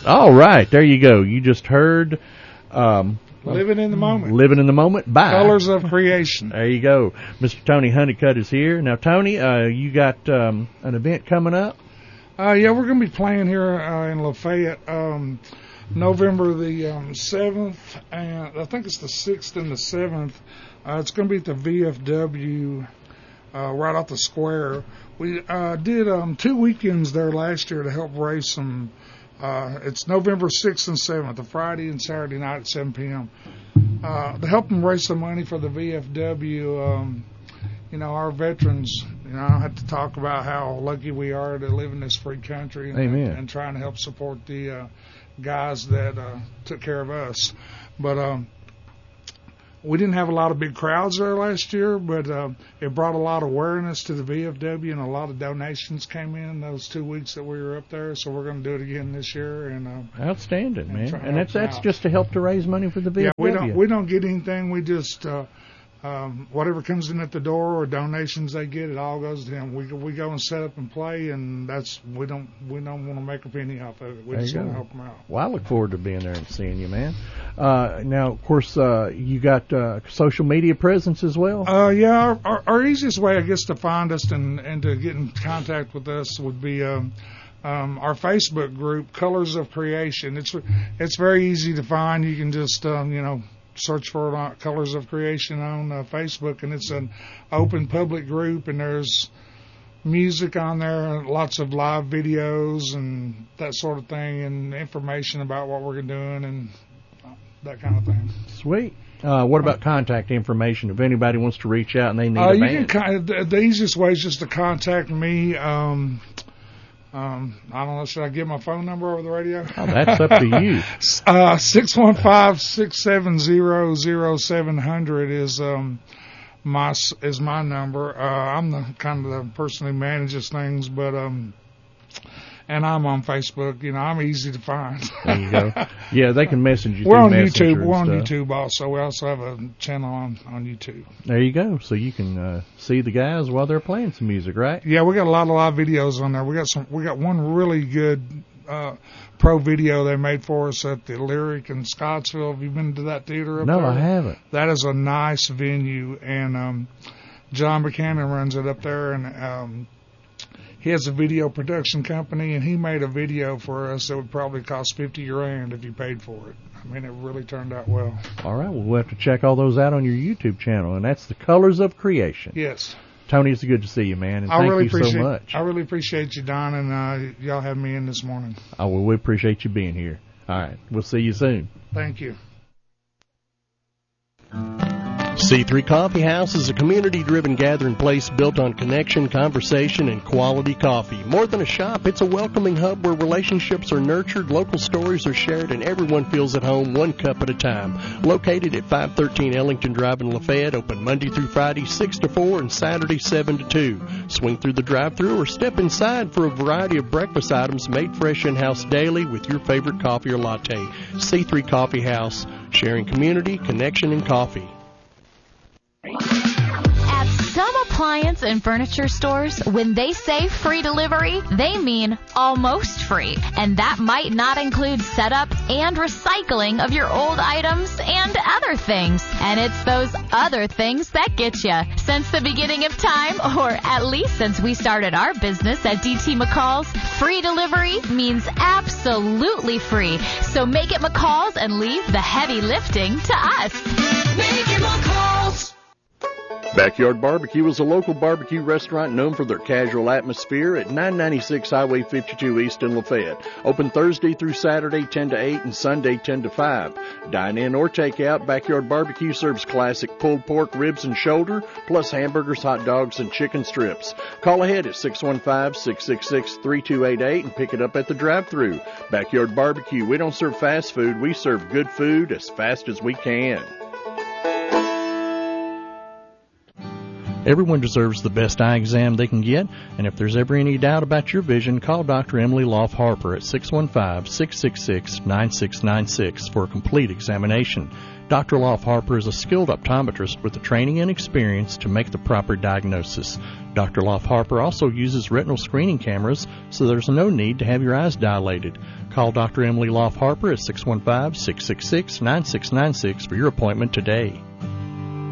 All right, there you go. You just heard Living in the Moment. Living in the Moment by Colors of Creation. There you go. Mr. Tony Honeycutt is here. Now, Tony, you got an event coming up? Yeah, we're going to be playing here in Lafayette November the 7th, and I think it's the 6th and the 7th. It's going to be at the VFW right off the square. We did 2 weekends there last year to help raise some. It's November 6th and 7th, a Friday and Saturday night at 7 p.m. To help them raise some money for the VFW. Our veterans, I have to talk about how lucky we are to live in this free country and trying to help support the guys that took care of us. But we didn't have a lot of big crowds there last year, but it brought a lot of awareness to the VFW, and a lot of donations came in those 2 weeks that we were up there. So we're going to do it again this year. And outstanding, man! And that's just to help to raise money for the VFW. Yeah, we don't get anything. We just whatever comes in at the door or donations they get, it all goes to them. We go and set up and play, and we don't want to make a penny off of it. We just want to help them out. Well, I look forward to being there and seeing you, man. Now, of course, you got social media presence as well. Yeah, our easiest way, I guess, to find us and to get in contact with us would be our Facebook group, Colors of Creation. It's very easy to find. You can just search for Colors of Creation on Facebook, and it's an open public group, and there's music on there, lots of live videos and that sort of thing, and information about what we're doing and that kind of thing. Sweet. What about contact information? If anybody wants to reach out and they need a band? The easiest way is just to contact me. I don't know, should I give my phone number over the radio? Oh, that's up to you. 615-670-0700 is my number. I'm the kind of the person who manages things, but and I'm on Facebook. I'm easy to find. There you go. Yeah, they can message you. We're on YouTube. We're on YouTube also. We also have a channel on YouTube. There you go. So you can see the guys while they're playing some music, right? Yeah, we got a lot of live videos on there. We got one really good pro video they made for us at the Lyric in Scottsville. Have you been to that theater up there? No, I haven't. That is a nice venue, and John Buchanan runs it up there, and he has a video production company, and he made a video for us that would probably cost $50,000 if you paid for it. I mean, it really turned out well. All right, well, we'll have to check all those out on your YouTube channel, and that's the Colors of Creation. Yes. Tony, it's good to see you, man, and thank you so much. I really appreciate you, Don, and y'all having me in this morning. Oh, well, we appreciate you being here. All right, we'll see you soon. Thank you. C3 Coffee House is a community-driven gathering place built on connection, conversation, and quality coffee. More than a shop, it's a welcoming hub where relationships are nurtured, local stories are shared, and everyone feels at home one cup at a time. Located at 513 Ellington Drive in Lafayette, open Monday through Friday 6 to 4 and Saturday 7 to 2. Swing through the drive-thru or step inside for a variety of breakfast items made fresh in-house daily with your favorite coffee or latte. C3 Coffee House, sharing community, connection, and coffee. At some appliance and furniture stores, when they say free delivery, they mean almost free. And that might not include setup and recycling of your old items and other things. And it's those other things that get you. Since the beginning of time, or at least since we started our business at DT McCall's, free delivery means absolutely free. So make it McCall's and leave the heavy lifting to us. Make it McCall's. Backyard Barbecue is a local barbecue restaurant known for their casual atmosphere at 996 Highway 52 East in Lafayette. Open Thursday through Saturday 10 to 8 and Sunday 10 to 5. Dine in or take out, Backyard Barbecue serves classic pulled pork, ribs, and shoulder, plus hamburgers, hot dogs, and chicken strips. Call ahead at 615-666-3288 and pick it up at the drive-thru. Backyard Barbecue, we don't serve fast food, we serve good food as fast as we can. Everyone deserves the best eye exam they can get, and if there's ever any doubt about your vision, call Dr. Emily Loff Harper at 615-666-9696 for a complete examination. Dr. Loff Harper is a skilled optometrist with the training and experience to make the proper diagnosis. Dr. Loff Harper also uses retinal screening cameras, so there's no need to have your eyes dilated. Call Dr. Emily Loff Harper at 615-666-9696 for your appointment today.